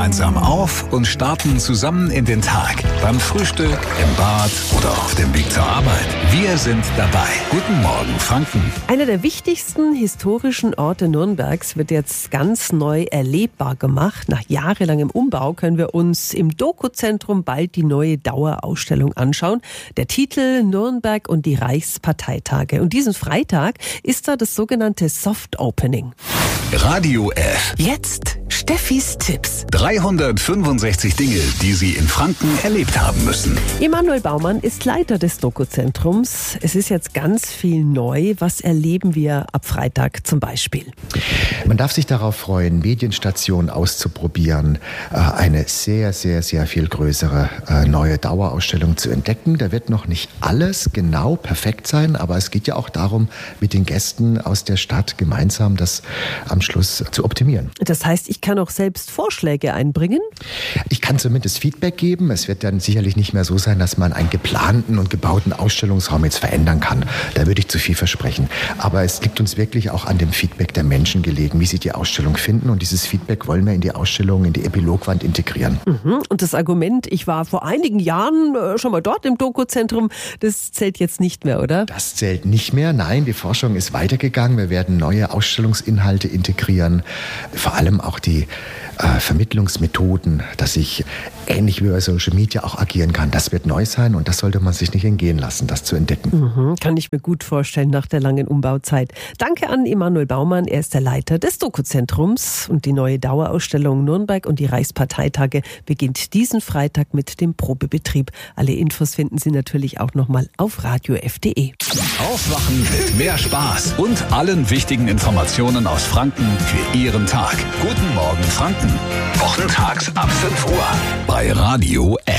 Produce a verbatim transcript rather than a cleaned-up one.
gemeinsam auf und starten zusammen in den Tag. Beim Frühstück, im Bad oder auf dem Weg zur Arbeit. Wir sind dabei. Guten Morgen, Franken. Einer der wichtigsten historischen Orte Nürnbergs wird jetzt ganz neu erlebbar gemacht. Nach jahrelangem Umbau können wir uns im Doku-Zentrum bald die neue Dauerausstellung anschauen. Der Titel Nürnberg und die Reichsparteitage. Und diesen Freitag ist da das sogenannte Soft Opening. Radio F. Jetzt Steffis Tipps. dreihundertfünfundsechzig Dinge, die Sie in Franken erlebt haben müssen. Emanuel Baumann ist Leiter des Doku-Zentrums. Es ist jetzt ganz viel neu. Was erleben wir ab Freitag zum Beispiel? Man darf sich darauf freuen, Medienstationen auszuprobieren, eine sehr, sehr, sehr viel größere neue Dauerausstellung zu entdecken. Da wird noch nicht alles genau perfekt sein, aber es geht ja auch darum, mit den Gästen aus der Stadt gemeinsam das am Schluss zu optimieren. Das heißt, ich kann auch selbst Vorschläge einbringen? Ich kann zumindest Feedback geben. Es wird dann sicherlich nicht mehr so sein, dass man einen geplanten und gebauten Ausstellungsraum jetzt verändern kann. Da würde ich zu viel versprechen. Aber es liegt uns wirklich auch an dem Feedback der Menschen gelegen, wie sie die Ausstellung finden. Und dieses Feedback wollen wir in die Ausstellung, in die Epilogwand integrieren. Mhm. Und das Argument, ich war vor einigen Jahren schon mal dort im Doku-Zentrum, das zählt jetzt nicht mehr, oder? Das zählt nicht mehr. Nein, die Forschung ist weitergegangen. Wir werden neue Ausstellungsinhalte integrieren. Vor allem auch die äh, Vermittlungsmethoden, dass ich ähnlich wie bei Social Media auch agieren kann. Das wird neu sein und das sollte man sich nicht entgehen lassen, das zu entdecken. Mhm, kann ich mir gut vorstellen nach der langen Umbauzeit. Danke an Emanuel Baumann, er ist der Leiter des Doku-Zentrums und die neue Dauerausstellung Nürnberg und die Reichsparteitage beginnt diesen Freitag mit dem Probebetrieb. Alle Infos finden Sie natürlich auch nochmal auf radio f punkt de. Aufwachen mit mehr Spaß und allen wichtigen Informationen aus Franken für Ihren Tag. Guten Morgen, Franken. Wochentags ab fünf Uhr bei Radio F.